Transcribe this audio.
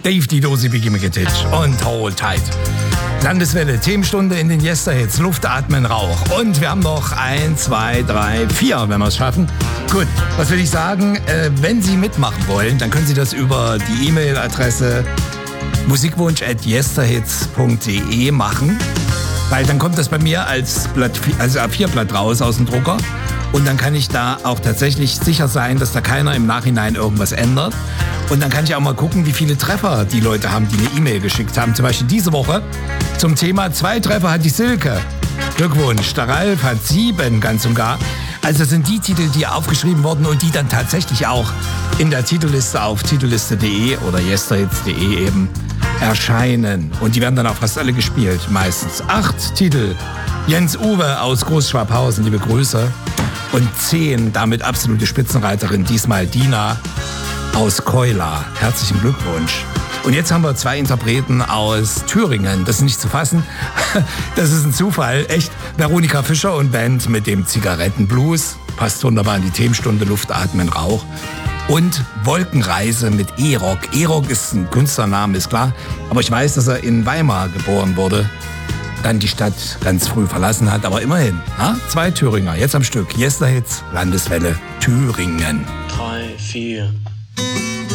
Dave die Dosi Bigimegetic und Hold Tight. Landeswelle, Themenstunde in den Yesterhits, Luft, Atmen, Rauch. Und wir haben noch 1, 2, 3, 4, wenn wir es schaffen. Gut, was will ich sagen? Wenn Sie mitmachen wollen, dann können Sie das über die E-Mail-Adresse musikwunsch@yesterhits.de machen. Weil dann kommt das bei mir als A4-Blatt raus aus dem Drucker. Und dann kann ich da auch tatsächlich sicher sein, dass da keiner im Nachhinein irgendwas ändert. Und dann kann ich auch mal gucken, wie viele Treffer die Leute haben, die eine E-Mail geschickt haben. Zum Beispiel diese Woche zum Thema 2 Treffer hat die Silke. Glückwunsch, der Ralf hat 7 ganz und gar. Also das sind die Titel, die aufgeschrieben wurden und die dann tatsächlich auch in der Titelliste auf titelliste.de oder yesterhits.de eben erscheinen. Und die werden dann auch fast alle gespielt, meistens. 8 Titel. Jens Uwe aus Großschwabhausen, liebe Grüße. Und 10, damit absolute Spitzenreiterin, diesmal Dina aus Keula. Herzlichen Glückwunsch. Und jetzt haben wir 2 Interpreten aus Thüringen. Das ist nicht zu fassen. Das ist ein Zufall. Echt. Veronika Fischer und Band mit dem Zigarettenblues. Passt wunderbar in die Themenstunde Luft, Atmen, Rauch. Und Wolkenreise mit E-Rock. E-Rock ist ein Künstlername, ist klar. Aber ich weiß, dass er in Weimar geboren wurde. Dann die Stadt ganz früh verlassen hat. Aber immerhin. 2 Thüringer. Jetzt am Stück. Yesterhits, Landeswelle, Thüringen. 3, 4.